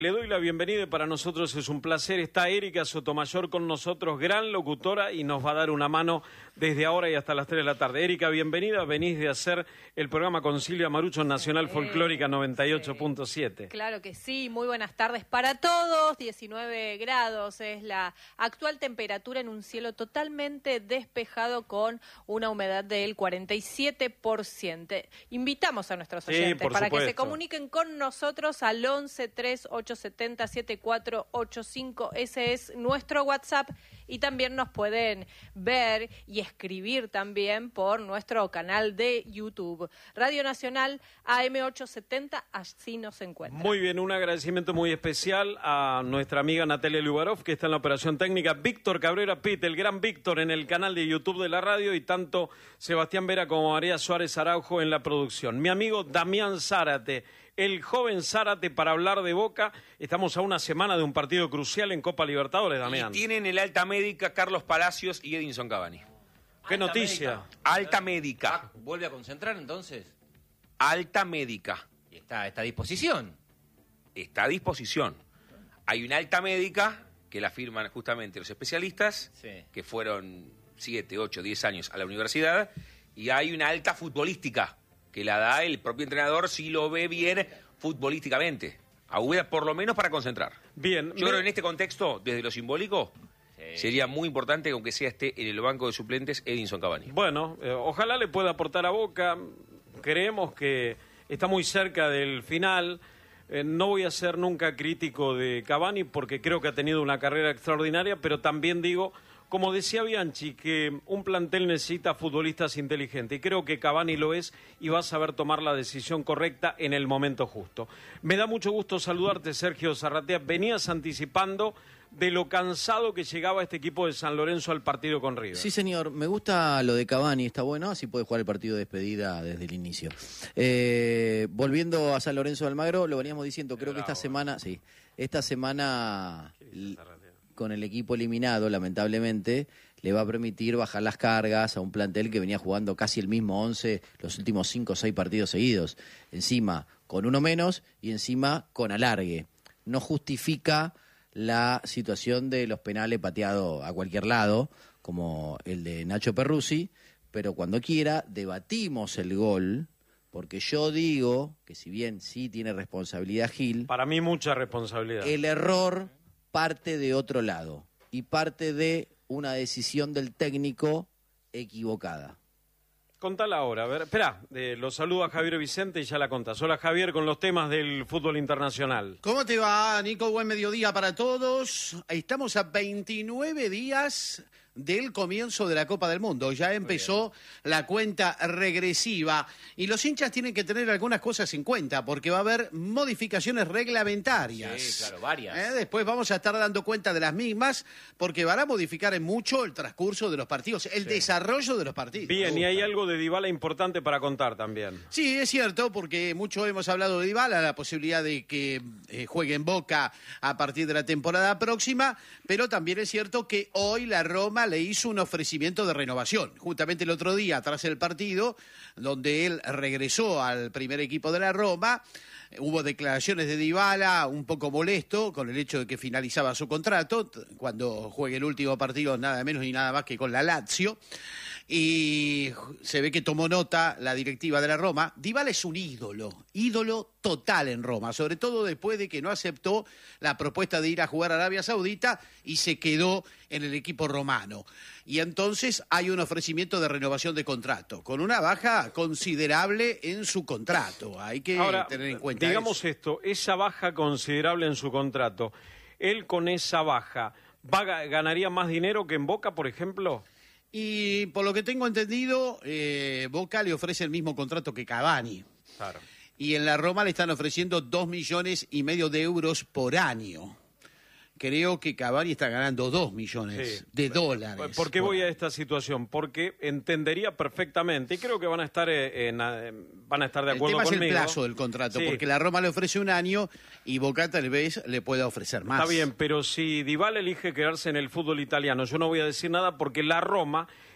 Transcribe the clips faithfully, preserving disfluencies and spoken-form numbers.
Le doy la bienvenida y para nosotros es un placer. Está Erika Sotomayor con nosotros, gran locutora, y nos va a dar una mano desde ahora y hasta las tres de la tarde. Erika, bienvenida. Venís de hacer el programa con Silvia Marucho en Nacional sí, Folclórica noventa y ocho punto siete. Sí. Claro que sí. Muy buenas tardes para todos. diecinueve grados es la actual temperatura en un cielo totalmente despejado con una humedad del cuarenta y siete por ciento. Invitamos a nuestros oyentes sí, para supuesto. que se comuniquen con nosotros al once tres ocho siete cero siete cuatro ocho cinco. Ese es nuestro WhatsApp, y también nos pueden ver y escribir también por nuestro canal de YouTube. Radio Nacional A M ochocientos setenta, así nos encuentran. Muy bien, un agradecimiento muy especial a nuestra amiga Natalia Lubarov, que está en la operación técnica, Víctor Cabrera Pitt, el gran Víctor, en el canal de YouTube de la radio, y tanto Sebastián Vera como María Suárez Araujo en la producción. Mi amigo Damián Zárate, el joven Zárate, para hablar de Boca. Estamos a una semana de un partido crucial en Copa Libertadores, Damián. Y tienen el alta médica Carlos Palacios y Edinson Cavani. ¿Qué Alta noticia? médica. Alta médica. Ah, ¿vuelve a concentrar entonces? Alta médica. Y está, está a disposición. Está a disposición. Hay una alta médica que la firman justamente los especialistas, Sí. que fueron siete, ocho, diez años a la universidad, y hay una alta futbolística que la da el propio entrenador si lo ve bien futbolísticamente. Agüeda por lo menos para concentrar. Bien. Yo me... creo que en este contexto, desde lo simbólico, sí, sería muy importante que aunque sea esté en el banco de suplentes Edinson Cavani. Bueno, eh, ojalá le pueda aportar a Boca. Creemos que está muy cerca del final. Eh, no voy a ser nunca crítico de Cavani porque creo que ha tenido una carrera extraordinaria, pero también digo, como decía Bianchi, que un plantel necesita futbolistas inteligentes, y creo que Cavani lo es y va a saber tomar la decisión correcta en el momento justo. Me da mucho gusto saludarte, Sergio Zarratea. Venías anticipando de lo cansado que llegaba este equipo de San Lorenzo al partido con River. Sí, señor, me gusta lo de Cavani, está bueno, así puede jugar el partido de despedida desde el inicio. Eh, volviendo a San Lorenzo de Almagro, lo veníamos diciendo, creo que esta semana, sí, esta semana con el equipo eliminado, lamentablemente, le va a permitir bajar las cargas a un plantel que venía jugando casi el mismo once los últimos cinco o seis partidos seguidos. Encima con uno menos y encima con alargue. No justifica la situación de los penales pateados a cualquier lado, como el de Nacho Perruzzi, pero cuando quiera debatimos el gol, porque yo digo que si bien sí tiene responsabilidad Gil, para mí mucha responsabilidad. El error parte de otro lado y parte de una decisión del técnico equivocada. Contala ahora, a ver, espera, eh, lo saludo a Javier Vicente y ya la contás. Hola Javier, con los temas del fútbol internacional. ¿Cómo te va, Nico? Buen mediodía para todos. Estamos a veintinueve días del comienzo de la Copa del Mundo. Ya empezó la cuenta regresiva y los hinchas tienen que tener algunas cosas en cuenta porque va a haber modificaciones reglamentarias. Sí, claro, varias. ¿Eh? Después vamos a estar dando cuenta de las mismas porque van a modificar en mucho el transcurso de los partidos, el sí. desarrollo de los partidos. Bien, y hay algo de Dybala importante para contar también. Sí, es cierto, porque mucho hemos hablado de Dybala, la posibilidad de que eh, juegue en Boca a partir de la temporada próxima, pero también es cierto que hoy la Roma le hizo un ofrecimiento de renovación. Justamente el otro día, tras el partido, donde él regresó al primer equipo de la Roma, hubo declaraciones de Dybala un poco molesto con el hecho de que finalizaba su contrato, cuando juegue el último partido nada menos ni nada más que con la Lazio, y se ve que tomó nota la directiva de la Roma. Dybala es un ídolo, ídolo total en Roma, sobre todo después de que no aceptó la propuesta de ir a jugar a Arabia Saudita y se quedó en el equipo romano. Y entonces hay un ofrecimiento de renovación de contrato, con una baja considerable en su contrato. Hay que Ahora, tener en cuenta digamos eso. esto, esa baja considerable en su contrato, él con esa baja, ¿va, ¿ganaría más dinero que en Boca, por ejemplo? Y por lo que tengo entendido, eh, Boca le ofrece el mismo contrato que Cavani. Claro. Y en la Roma le están ofreciendo dos millones y medio de euros por año. Creo que Cavani está ganando dos millones Sí. de dólares. ¿Por qué voy a esta situación? Porque entendería perfectamente, y creo que van a estar eh, en, en, van a estar de El acuerdo tema conmigo. es el plazo del contrato, Sí. porque la Roma le ofrece un año y Boca tal vez le pueda ofrecer más. Está bien, pero si Dybala elige quedarse en el fútbol italiano, yo no voy a decir nada porque la Roma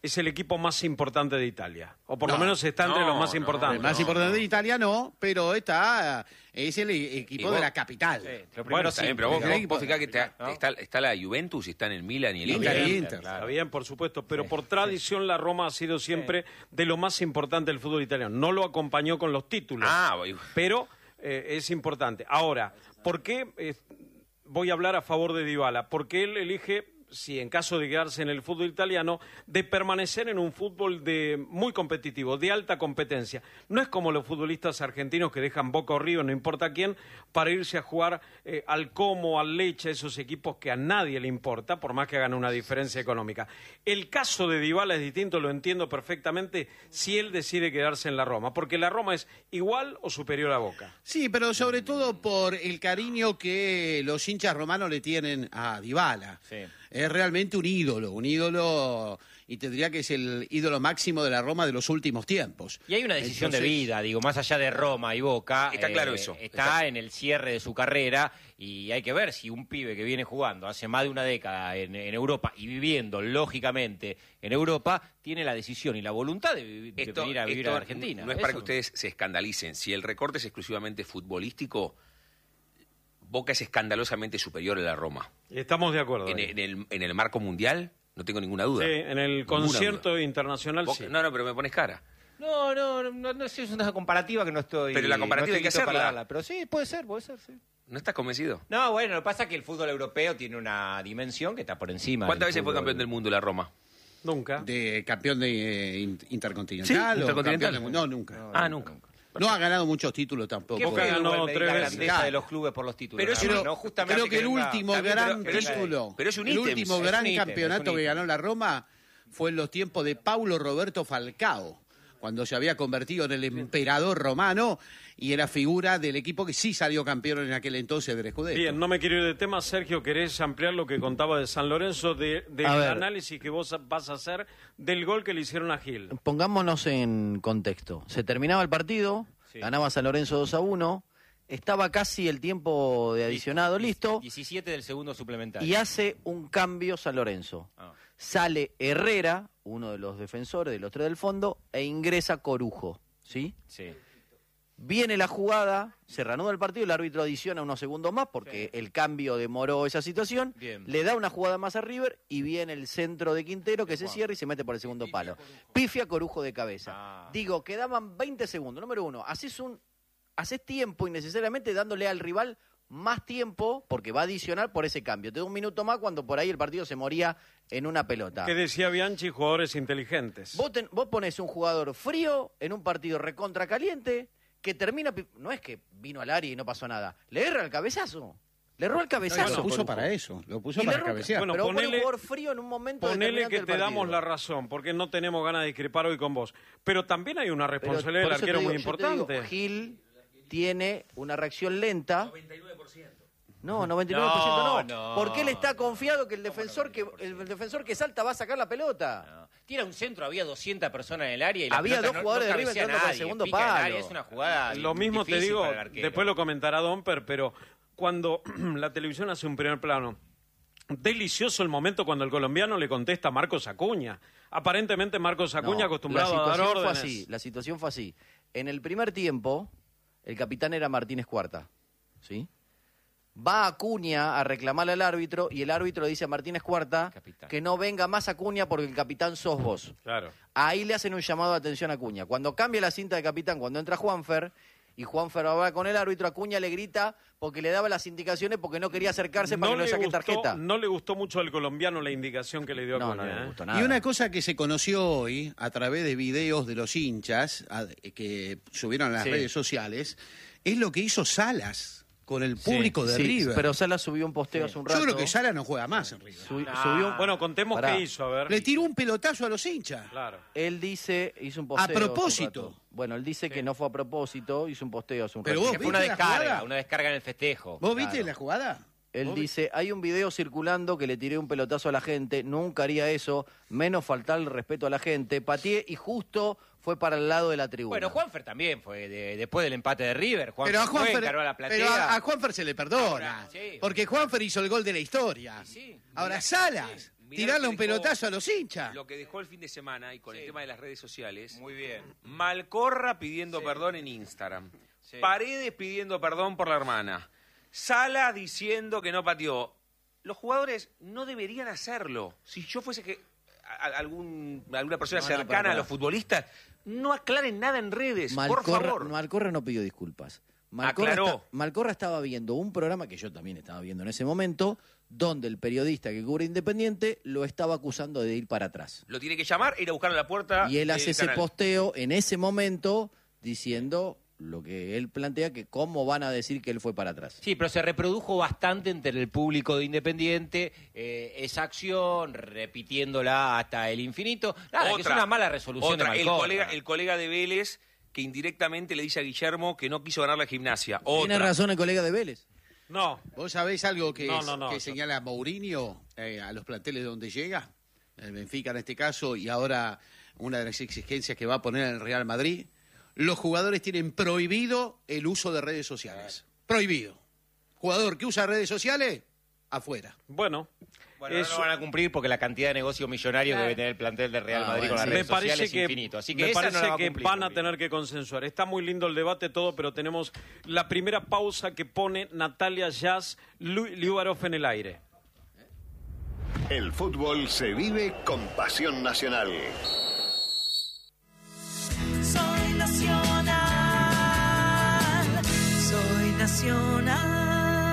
es el equipo más importante de Italia. O por No, lo menos está entre no, los más no, importantes. El más importante de Italia no, pero está es el equipo vos- de la capital. Bueno, está bien, pero vos, sí, vos, vos fijá que está, está, está la Juventus, está en el Milan y el Y Inter. el ¿eh? Inter. Está bien, por supuesto, pero por tradición la Roma ha sido siempre de lo más importante del fútbol italiano. No lo acompañó con los títulos, Ah, voy- pero eh, es importante. Ahora, ¿por qué eh, voy a hablar a favor de Dybala? Porque él elige, si en caso de quedarse en el fútbol italiano, de permanecer en un fútbol de muy competitivo, de alta competencia. No es como los futbolistas argentinos que dejan Boca o River, no importa quién, para irse a jugar eh, al Como, al Lecce, esos equipos que a nadie le importa, por más que hagan una diferencia económica. El caso de Dybala es distinto, lo entiendo perfectamente, si él decide quedarse en la Roma, porque la Roma es igual o superior a Boca. Sí, pero sobre todo por el cariño que los hinchas romanos le tienen a Dybala. Sí. Es realmente un ídolo, un ídolo, y tendría que es el ídolo máximo de la Roma de los últimos tiempos. Y hay una decisión Entonces, de vida, digo, más allá de Roma y Boca. Está claro eso. Está, Está- en el cierre de su carrera y hay que ver si un pibe que viene jugando hace más de una década en, en Europa y viviendo, lógicamente, en Europa, tiene la decisión y la voluntad de, vi- de Esto- venir a vivir esto a Argentina. No es para Eso- que ustedes se escandalicen. Si el recorte es exclusivamente futbolístico, Boca es escandalosamente superior a la Roma. Estamos de acuerdo. En, ahí. en el, en el marco mundial, no tengo ninguna duda. Sí, en el Ninguna concierto duda. internacional Boca- sí. No, no, pero me pones cara. No, no, no, no, sí, es una comparativa que no estoy... Pero la comparativa no hay que estoy listo para hacerla. darla, pero sí, puede ser, puede ser, sí. ¿No estás convencido? No, bueno, lo que pasa es que el fútbol europeo tiene una dimensión que está por encima. ¿Cuántas del veces fue fútbol- campeón del mundo la Roma? Nunca. De campeón de eh, in- intercontinental. Sí, o intercontinental. campeón de- no, nunca. Ah, nunca. No ha ganado muchos títulos tampoco. ¿Qué Boca fue ganó igual medir tres la veces. grandeza Claro. de los clubes por los títulos? Pero es Creo, un- no, justamente creo que el venga- último Está bien, gran pero- pero es- título, pero es un el ítem. último Es gran un ítem, campeonato es un que ítem. ganó la Roma fue en los tiempos de Paulo Roberto Falcao, cuando se había convertido en el emperador romano y era figura del equipo que sí salió campeón en aquel entonces del Scudetto. Bien, no me quiero ir de tema. Sergio, ¿querés ampliar lo que contaba de San Lorenzo, de, del A ver. análisis que vos vas a hacer del gol que le hicieron a Gil? Pongámonos en contexto. Se terminaba el partido, Sí. ganaba San Lorenzo dos a uno, estaba casi el tiempo de adicionado listo diecisiete del segundo suplementario. y hace un cambio San Lorenzo. Ah. Sale Herrera, uno de los defensores de los tres del fondo, e ingresa Corujo, ¿sí? Sí. Viene la jugada, se reanuda el partido, el árbitro adiciona unos segundos más porque el cambio demoró esa situación, Bien. le da una jugada más a River y viene el centro de Quintero que se cierra y se mete por el segundo palo. Pifia Corujo de cabeza. Ah. Digo, quedaban veinte segundos. Número uno, haces un haces tiempo innecesariamente dándole al rival más tiempo porque va a adicionar por ese cambio. Te da un minuto más cuando por ahí el partido se moría en una pelota. Que decía Bianchi, jugadores inteligentes. Vos, ten- vos pones un jugador frío en un partido recontra caliente que termina... pi- No es que vino al área y no pasó nada. Le erra el cabezazo. Le erró el No, cabezazo. lo puso Corujo. para eso, lo puso Y le para erró- cabecear. Bueno, pero vos pones un ponele- jugador frío en un momento Ponele determinante que te del damos partido. la razón, porque no tenemos ganas de discrepar hoy con vos. Pero también hay una Pero responsabilidad por del eso te arquero digo- muy yo te digo, importante. Gil tiene una reacción lenta. No, noventa y nueve por ciento no, No, no. Porque él está confiado que el defensor que el defensor que salta va a sacar la pelota. No. Tira un centro, había doscientas personas en el área y la Había pelota dos no- jugadores no de River cabecea entrando por el nadie, segundo pica en el palo. área, es una jugada Lo mismo te difícil digo, para el arquero. después lo comentará Domper, pero cuando la televisión hace un primer plano, delicioso el momento cuando el colombiano le contesta a Marcos Acuña. Aparentemente Marcos Acuña No, acostumbrado la a dar situación fue órdenes. así, la situación fue así. En el primer tiempo, el capitán era Martínez Cuarta, ¿sí? Va Acuña a reclamarle al árbitro y el árbitro le dice a Martínez Cuarta Capitán. que no venga más Acuña porque el capitán sos vos. Claro. Ahí le hacen un llamado de atención a Acuña. Cuando cambia la cinta de capitán, cuando entra Juanfer y Juanfer va con el árbitro, Acuña le grita porque le daba las indicaciones porque no quería acercarse para que no le saquen tarjeta. no le gustó mucho al colombiano la indicación que le dio a No, Acuña. no le ¿eh? gustó nada. Y una cosa que se conoció hoy a través de videos de los hinchas a- que subieron a las Sí. redes sociales es lo que hizo Salas con el público de Sí, River. pero Sala subió un posteo hace un rato. Yo creo que Salas no juega más en River. Su- Ah. subió un- Bueno, contemos Pará. qué hizo, a ver. Le tiró un pelotazo a los hinchas. Claro. Él dice, hizo un posteo. A propósito. hace un rato. Bueno, él dice que no fue a propósito, hizo un posteo hace un Pero rato. vos Que fue una ¿viste la descarga, jugada? una descarga en el festejo. ¿Vos viste Claro. la jugada? Él ¿Vos dice, hay un video circulando que le tiré un pelotazo a la gente, nunca haría eso, menos faltar el respeto a la gente, pateé y justo fue para el lado de la tribuna. Bueno, Juanfer también fue de- después del empate de River. Juanfer Pero a fue, Juanfer, encaró a la platea. pero a, a Juanfer se le perdona. Ahora, sí. Porque Juanfer hizo el gol de la historia. Sí. Ahora Salas Mirá tirarle lo un que dejó- pelotazo a los hinchas. Lo que dejó el fin de semana y con el tema de las redes sociales. Muy bien. Malcorra pidiendo Sí. perdón en Instagram. Sí. Paredes pidiendo perdón por la hermana. Sala diciendo que no pateó. Los jugadores no deberían hacerlo. Si yo fuese que a- a- algún, alguna persona No, no, cercana para, para. a los futbolistas, no aclaren nada en redes, por Malcorra, favor. Malcorra no pidió disculpas. Malcorra, Aclaró. está- Malcorra estaba viendo un programa que yo también estaba viendo en ese momento, donde el periodista que cubre Independiente lo estaba acusando de ir para atrás. Lo tiene que llamar, ir a buscar a la puerta. Y él del hace ese canal. posteo en ese momento diciendo lo que él plantea, que cómo van a decir que él fue para atrás. Sí, pero se reprodujo bastante entre el público de Independiente eh, esa acción, repitiéndola hasta el infinito. Nada, que es Otra, una mala resolución otra, de el Malcorra. colega, el colega de Vélez que indirectamente le dice a Guillermo que no quiso ganar la gimnasia. Tiene Otra. razón el colega de Vélez. No, ¿Vos sabés algo que, No, es- no, no. que señala Mourinho eh, a los planteles donde llega? El Benfica en este caso, y ahora una de las exigencias que va a poner en el Real Madrid. Los jugadores tienen prohibido el uso de redes sociales. Prohibido. Jugador que usa redes sociales, afuera. bueno. Bueno, no eso- lo van a cumplir porque la cantidad de negocios millonarios que debe tener el plantel del Real Ah, Madrid bueno, con las sí. me redes sociales parece es que, infinito. Así que me esa parece no la va a que cumplir, van a Rubio. tener que consensuar. Está muy lindo el debate todo, pero tenemos la primera pausa que pone Natalia Jazz Lu- Liubarov en el aire. El fútbol se vive con pasión nacional. Soy nacional, soy nacional.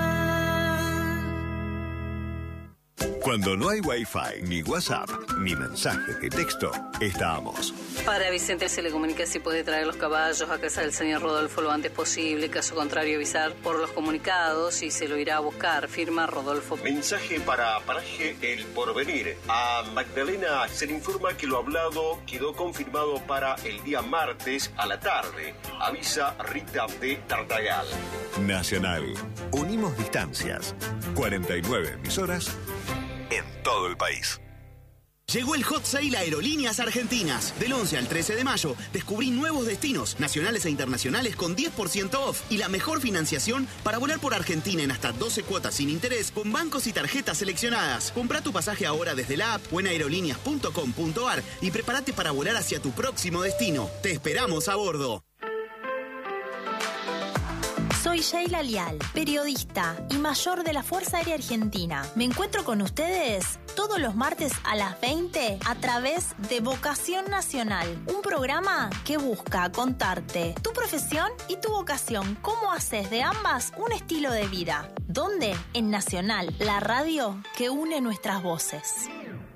Cuando no hay Wi-Fi, ni WhatsApp, ni mensaje de texto, estamos. Para Vicente se le comunica si puede traer los caballos a casa del señor Rodolfo lo antes posible. Caso contrario, avisar por los comunicados y se lo irá a buscar. Firma Rodolfo. Mensaje para Paraje El Porvenir. A Magdalena se le informa que lo hablado quedó confirmado para el día martes a la tarde. Avisa Rita de Tartagal. Nacional. Unimos distancias. cuarenta y nueve emisoras en todo el país. Llegó el Hot Sale a Aerolíneas Argentinas. Del once al trece de mayo, descubrí nuevos destinos, nacionales e internacionales con diez por ciento off y la mejor financiación para volar por Argentina en hasta doce cuotas sin interés con bancos y tarjetas seleccionadas. Comprá tu pasaje ahora desde la app o en aerolíneas punto com punto ar y prepárate para volar hacia tu próximo destino. Te esperamos a bordo. Soy Sheila Lial, periodista y mayor de la Fuerza Aérea Argentina. Me encuentro con ustedes todos los martes a las veinte a través de Vocación Nacional, un programa que busca contarte tu profesión y tu vocación, cómo haces de ambas un estilo de vida. ¿Dónde? En Nacional, la radio que une nuestras voces.